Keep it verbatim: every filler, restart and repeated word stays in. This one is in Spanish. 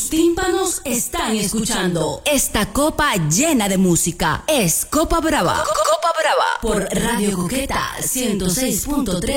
tus tímpanos están escuchando esta copa llena de música. Es Copa Brava. Copa Brava. Por Radio Coqueta ciento seis punto tres.